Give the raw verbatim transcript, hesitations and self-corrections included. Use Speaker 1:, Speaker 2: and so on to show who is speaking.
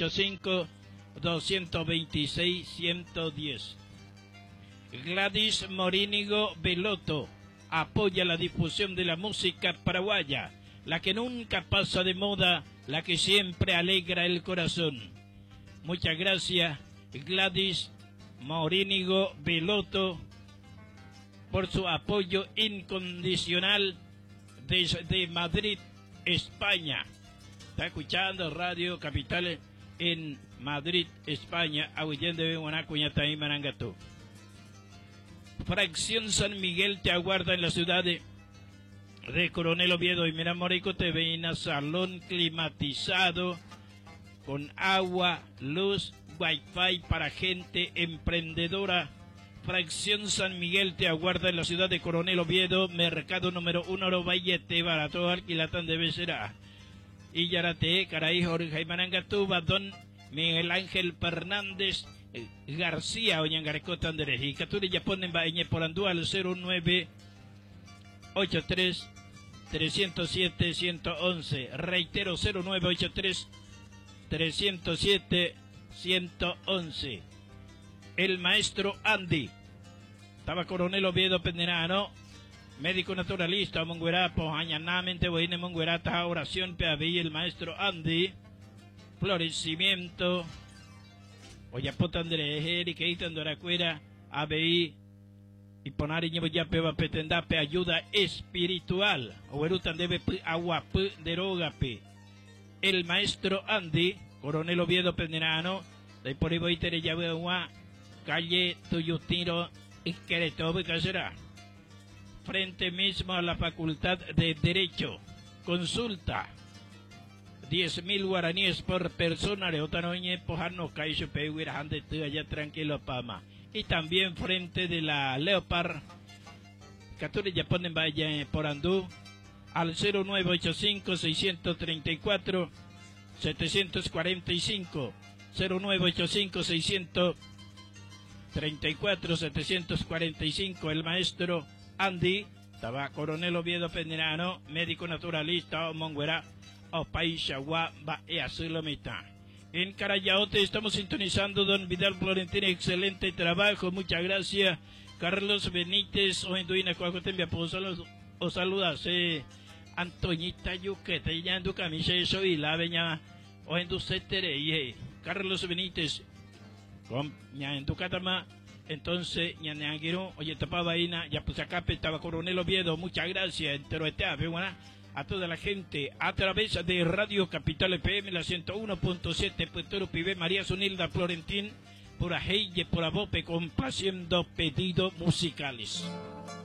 Speaker 1: ochenta y cinco, doscientos veintiséis, ciento diez. Gladys Morínigo Veloto apoya la difusión de la música paraguaya, la que nunca pasa de moda, la que siempre alegra el corazón. Muchas gracias, Gladys Morínigo Veloto, por su apoyo incondicional desde Madrid, España. Está escuchando Radio Capital en Madrid, España. Aguillén de Guanacuñatay, Marangatú. Fracción San Miguel te aguarda en la ciudad de, de Coronel Oviedo y Miramorico. Te veina salón climatizado con agua, luz, wifi para gente emprendedora. Fracción San Miguel te aguarda en la ciudad de Coronel Oviedo. Mercado número uno, Orobayete, barato, alquilatan de Becerá. Y Yarate, Caray, Jorge Marangatú, Don Miguel Ángel Fernández García, Oñangareco, Andrés y Caturi, ya ponen Baeñe por Andú al cero nueve ochenta y tres, trescientos siete, ciento once. Reitero, cero nueve ochenta y tres, trescientos siete, ciento once. El maestro Andy. Estaba Coronel Oviedo Penderano, médico naturalista, Monguerapo, añanamente, Boine Monguerata, oración, Peaví, el maestro Andy. Florecimiento. Oyapota Andrés, Erika, Itan, Doracuera, A B I, y Ponari, Ñeboyape, Vapetendape, ayuda espiritual. Oberutan debe aguapu, derogape. El maestro Andy, Coronel Oviedo Penderano, de por ahí Tere Yabeua, calle Tuyutiro, y Queretobe, Casera. Frente mismo a la Facultad de Derecho. Consulta. diez mil guaraníes por persona, Reotanoñe, Pojano, Caixo, Pehuirajande, allá tranquilo, Pama. Y también frente de la Leopard, Caturi, ya ponen vaya por Andú, al cero nueve ochenta y cinco, seiscientos treinta y cuatro, setecientos cuarenta y cinco, cero nueve ochenta y cinco, seiscientos treinta y cuatro, setecientos cuarenta y cinco, el maestro Andy, estaba Coronel Oviedo Penderano, médico naturalista, Monguera, o Paixagua, va e Azulomita. En Carayaote estamos sintonizando Don Vidal Florentino, excelente trabajo, muchas gracias. Carlos Benítez, o Enduina, Cuacotemia, pues o saludas, eh, Antoñita Yuquete, ya en tu camisa, eso y la veña, o en tu setere, y Carlos Benítez, con ya en tu catama, entonces, ya neanguero, oye, tapaba ina, ya pues acá estaba Coronel Oviedo, muchas gracias, entero esta, buena. A toda la gente a través de Radio Capital F M, la ciento uno punto siete, Puerto Pibe, María Sunilda Florentín, por Ajeille, por Abope, complaciendo pedidos musicales.